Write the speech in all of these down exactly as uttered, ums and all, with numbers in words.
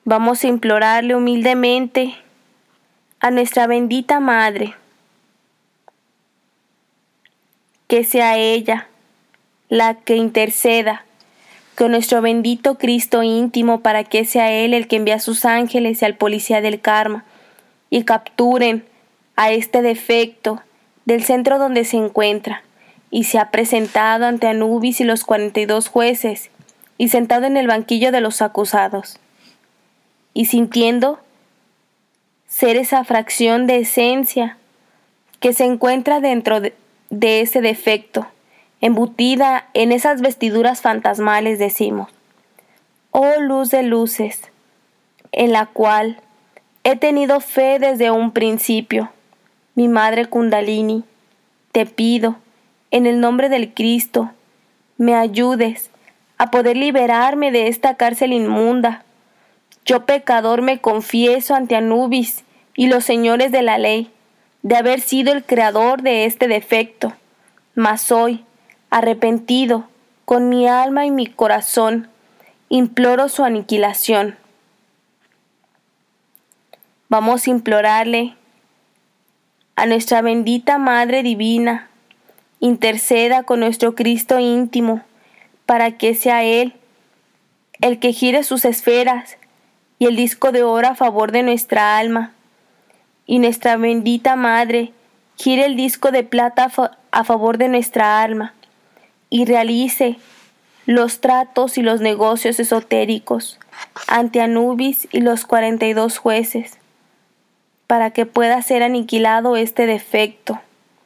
Vamos a implorarle humildemente a nuestra bendita Madre que sea ella la que interceda con nuestro bendito Cristo íntimo para que sea Él el que envíe a sus ángeles y al policía del karma y capturen a este defecto del centro donde se encuentra y se ha presentado ante Anubis y los cuarenta y dos jueces y sentado en el banquillo de los acusados y sintiendo ser esa fracción de esencia que se encuentra dentro de, de ese defecto, embutida en esas vestiduras fantasmales, decimos: oh luz de luces, en la cual he tenido fe desde un principio, mi Madre Kundalini, te pido, en el nombre del Cristo, me ayudes a poder liberarme de esta cárcel inmunda. Yo pecador me confieso ante Anubis y los señores de la ley de haber sido el creador de este defecto, mas hoy, arrepentido, con mi alma y mi corazón, imploro su aniquilación. Vamos a implorarle a nuestra bendita Madre Divina, interceda con nuestro Cristo íntimo, para que sea Él el que gire sus esferas y el disco de oro a favor de nuestra alma, y nuestra bendita Madre gire el disco de plata a, fa- a favor de nuestra alma, y realice los tratos y los negocios esotéricos ante Anubis y los cuarenta y dos jueces, para que pueda ser aniquilado este defecto.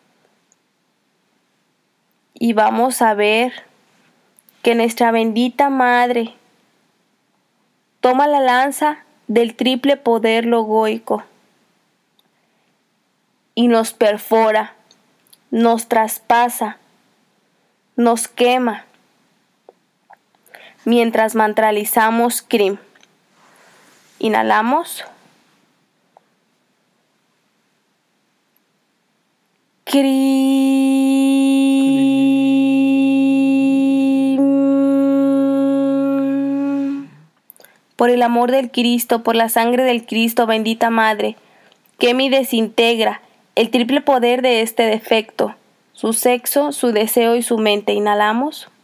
Y vamos a ver que nuestra bendita Madre toma la lanza del triple poder logoico y nos perfora, nos traspasa, nos quema, mientras mantralizamos Krim. Inhalamos. Krim. Por el amor del Cristo, por la sangre del Cristo, bendita Madre, quema y desintegra el triple poder de este defecto, su sexo, su deseo y su mente. Inhalamos.